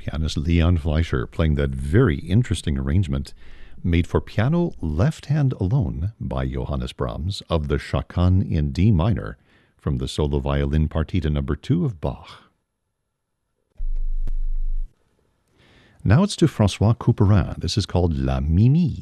pianist Leon Fleischer playing that very interesting arrangement made for piano left hand alone by Johannes Brahms of the Chaconne in D minor from the solo violin partita number 2 of Bach. Now it's to François Couperin. This is called La Mimi.